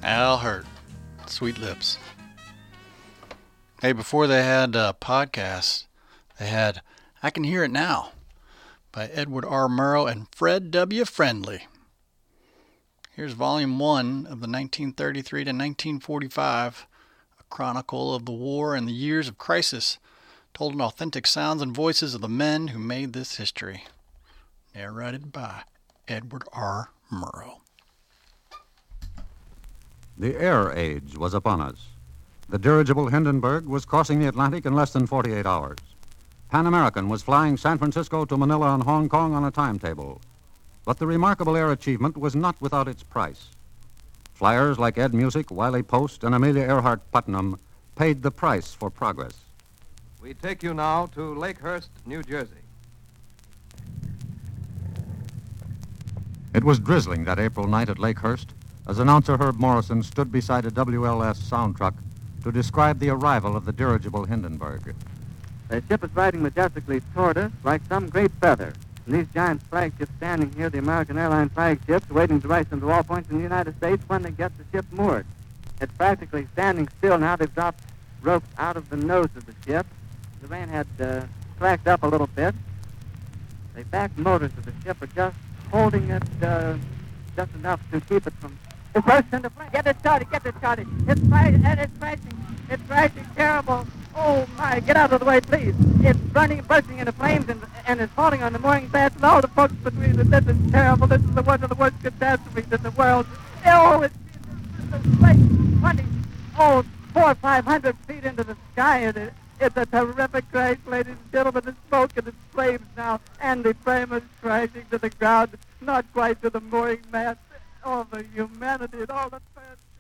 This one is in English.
Al Hurt, Sweet Lips. Hey, before they had podcasts, they had I Can Hear It Now by Edward R. Murrow and Fred W. Friendly. Here's Volume 1 of the 1933 to 1945, a chronicle of the war and the years of crisis, told in authentic sounds and voices of the men who made this history. Narrated by Edward R. Murrow. The air age was upon us. The dirigible Hindenburg was crossing the Atlantic in less than 48 hours. Pan American was flying San Francisco to Manila and Hong Kong on a timetable. But the remarkable air achievement was not without its price. Flyers like Ed Music, Wiley Post, and Amelia Earhart Putnam paid the price for progress. We take you now to Lakehurst, New Jersey. It was drizzling that April night at Lakehurst as announcer Herb Morrison stood beside a WLS sound truck to describe the arrival of the dirigible Hindenburg. The ship is riding majestically toward us like some great feather. And these giant flagships standing here, the American airline flagships, waiting to rise them to all points in the United States when they get the ship moored. It's practically standing still now. They've dropped ropes out of the nose of the ship. The rain had slacked up a little bit. The back motors of the ship are just holding it just enough to keep it from... It bursts into flames. Get it started. It's crashing terrible. Oh, my, get out of the way, please. It's bursting into flames, and it's falling on the mooring mast and all the folks between us. This is terrible. This is one of the worst catastrophes in the world. Oh, it's like 400 or 500 feet into the sky, and it's a terrific crash, ladies and gentlemen. It's smoke and it's flames now, and the frame is crashing to the ground, not quite to the mooring mast. All the humanity and all the fancy.